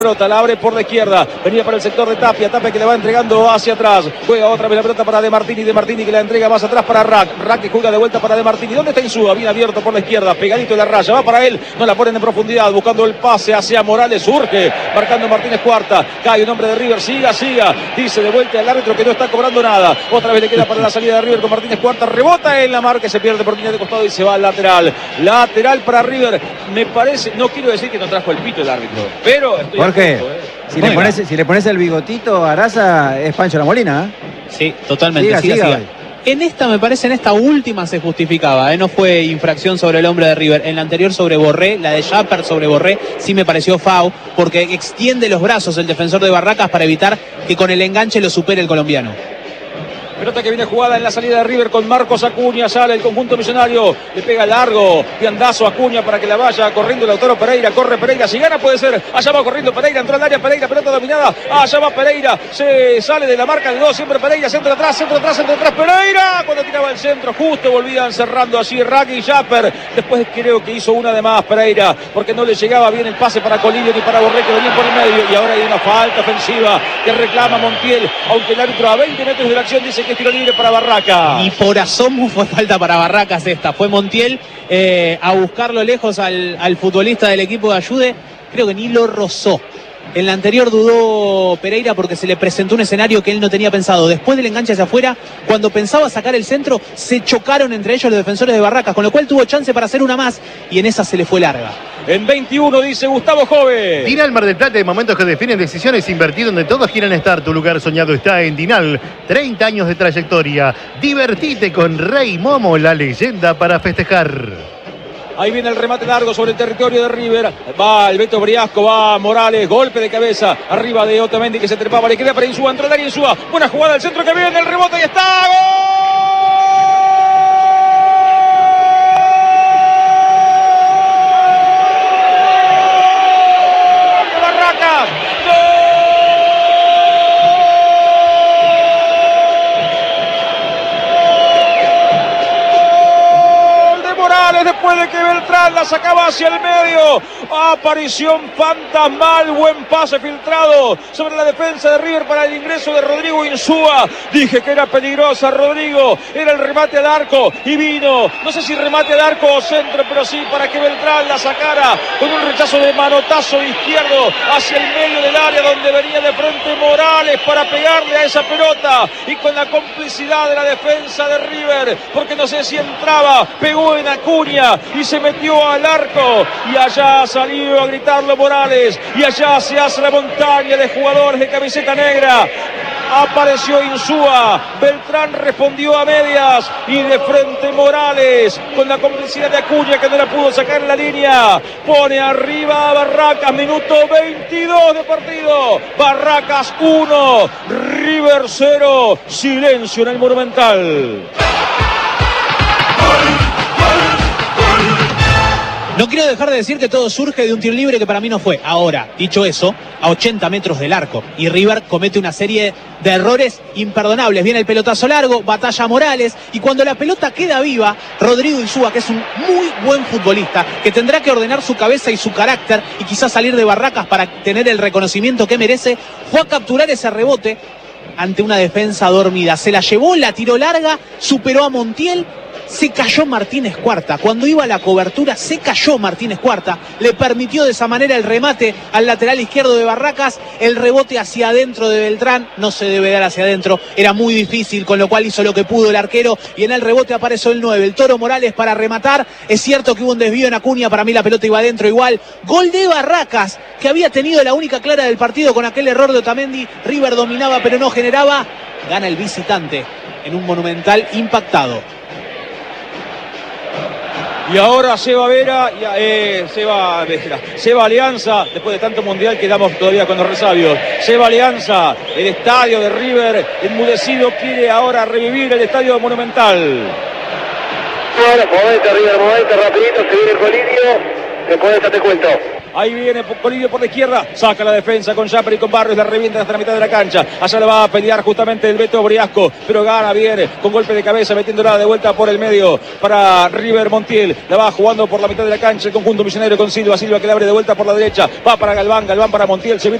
Pelota, la abre por la izquierda, venía para el sector de Tapia, Tapia que le va entregando hacia atrás, juega otra vez la pelota para De Martini que la entrega más atrás para Rack que juega de vuelta para De Martini, ¿dónde está Insúa? Bien abierto por la izquierda, pegadito de la raya, va para él, no la ponen en profundidad, buscando el pase hacia Morales, surge, marcando Martínez Cuarta, cae un hombre de River, siga, dice de vuelta el árbitro que no está cobrando nada, otra vez le queda para la salida de River con Martínez Cuarta, rebota en la marca, se pierde por línea de costado y se va al lateral para River, me parece, no quiero decir que no trajo el pito el árbitro, pero estoy Jorge, atento, si le pones el bigotito a Araza, es Pancho La Molina, ¿eh? Sí, totalmente. Siga. En esta última se justificaba, no fue infracción sobre el hombre de River. En la anterior sobre Borré, la de Japper sobre Borré, sí me pareció foul, porque extiende los brazos el defensor de Barracas para evitar que con el enganche lo supere el colombiano. Pelota que viene jugada en la salida de River con Marcos Acuña, sale el conjunto millonario, le pega largo, piandazo Acuña para que la vaya corriendo Lautaro Pereira, corre Pereira, si gana puede ser, allá va corriendo Pereira, entró al área Pereira, pelota dominada, allá va Pereira, se sale de la marca de dos, siempre Pereira, centro atrás, Pereira, cuando tiraba el centro, justo volvían cerrando así Rack y Japper, después creo que hizo una de más Pereira, porque no le llegaba bien el pase para Colillo ni para Borré que venían por el medio, y ahora hay una falta ofensiva que reclama Montiel, aunque el árbitro a 20 metros de la acción dice que tiro libre para Barracas. Y por asomo fue falta para Barracas esta. Fue Montiel a buscarlo lejos al futbolista del equipo de Ayude. Creo que ni lo rozó. En la anterior dudó Pereira porque se le presentó un escenario que él no tenía pensado. Después del enganche hacia afuera, cuando pensaba sacar el centro, se chocaron entre ellos los defensores de Barracas, con lo cual tuvo chance para hacer una más y en esa se le fue larga. En 21 dice Gustavo Jove. Dinal Mar del Plata, de momentos que definen decisiones, invertir donde todos quieren estar. Tu lugar soñado está en Dinal. 30 años de trayectoria. Divertite con Rey Momo, la leyenda para festejar. Ahí viene el remate largo sobre el territorio de River. Va el Beto Briasco, va Morales, golpe de cabeza. Arriba de Otamendi que se trepaba, le queda para Insúa, entró el área Insúa. Buena jugada al centro que viene, el rebote y está. ¡Gol! ¡De Barracas! Después de que Beltrán la sacaba hacia el medio, aparición fantasmal, buen pase filtrado sobre la defensa de River para el ingreso de Rodrigo Insúa. Dije que era peligrosa Rodrigo, era el remate al arco y vino, no sé si remate al arco o centro, pero sí para que Beltrán la sacara con un rechazo de manotazo izquierdo hacia el medio del área donde venía de frente Morales para pegarle a esa pelota y con la complicidad de la defensa de River, porque no sé si entraba, pegó en Acuña y se metió al arco y allá salió a gritarlo Morales y allá se hace la montaña de jugadores de camiseta negra. Apareció Insúa, Beltrán respondió a medias y de frente Morales con la complicidad de Acuña que no la pudo sacar en la línea. Pone arriba a Barracas, minuto 22 de partido. Barracas 1, River 0, silencio en el Monumental. No quiero dejar de decir que todo surge de un tiro libre que para mí no fue. Ahora, dicho eso, a 80 metros del arco. Y River comete una serie de errores imperdonables. Viene el pelotazo largo, batalla Morales. Y cuando la pelota queda viva, Rodrigo Insúa, que es un muy buen futbolista, que tendrá que ordenar su cabeza y su carácter y quizás salir de Barracas para tener el reconocimiento que merece, fue a capturar ese rebote ante una defensa dormida. Se la llevó, la tiró larga, superó a Montiel. Se cayó Martínez Cuarta, cuando iba a la cobertura se cayó Martínez Cuarta, le permitió de esa manera el remate al lateral izquierdo de Barracas, el rebote hacia adentro de Beltrán, no se debe dar hacia adentro, era muy difícil, con lo cual hizo lo que pudo el arquero y en el rebote apareció el 9, el Toro Morales para rematar, es cierto que hubo un desvío en Acuña, para mí la pelota iba adentro igual, gol de Barracas, que había tenido la única clara del partido con aquel error de Otamendi, River dominaba pero no generaba, gana el visitante en un Monumental impactado. Y ahora Seba Vera, Seba Alianza, después de tanto mundial quedamos todavía con los resabios. Seba Alianza, el estadio de River, enmudecido, quiere ahora revivir el estadio Monumental. Bueno, movete River, movete rapidito, se viene el colirio, después de esta te cuento. Ahí viene Colibio por la izquierda. Saca la defensa con Japper y con Barrios. La revienta hasta la mitad de la cancha. Allá la va a pelear justamente el Beto Briasco. Pero gana bien con golpe de cabeza, metiéndola de vuelta por el medio para River Montiel. La va jugando por la mitad de la cancha el conjunto millonario con Silva. Silva que le abre de vuelta por la derecha. Va para Galván. Galván para Montiel. Se viene